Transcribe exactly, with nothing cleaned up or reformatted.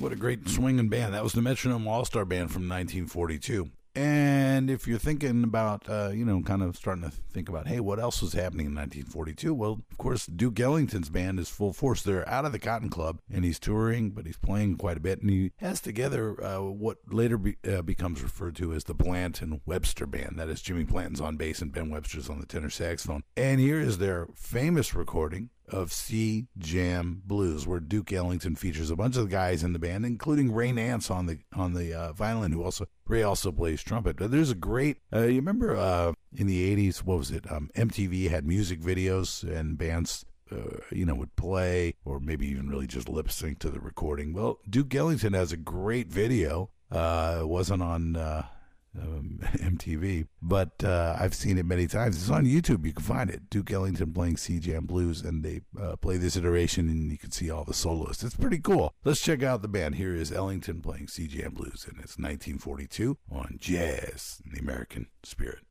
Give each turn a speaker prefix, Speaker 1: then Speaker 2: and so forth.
Speaker 1: what a great swinging band. That was the Metronome All-Star Band from nineteen forty-two. And if you're thinking about, uh, you know, kind of starting to think about, hey, what else was happening in nineteen forty-two? Well, of course, Duke Ellington's band is full force. They're out of the Cotton Club, and he's touring, but he's playing quite a bit. And he has together uh, what later be, uh, becomes referred to as the Blanton Webster Band. That is, Jimmy Blanton's on bass and Ben Webster's on the tenor saxophone. And here is their famous recording of Sea Jam Blues, where Duke Ellington features a bunch of the guys in the band, including Ray Nance on the on the uh, violin, who also Ray also plays trumpet. But there's a great, uh, you remember uh, in the eighties, what was it? Um, M T V had music videos, and bands, uh, you know, would play or maybe even really just lip sync to the recording. Well, Duke Ellington has a great video. Uh, it wasn't on Uh, Um, M T V, but uh, I've seen it many times. It's on YouTube. You can find it. Duke Ellington playing Sea Jam Blues, and they uh, play this iteration, and you can see all the soloists. It's pretty cool. Let's check out the band. Here is Ellington playing Sea Jam Blues, and it's nineteen forty-two on Jazz in the American Spirit.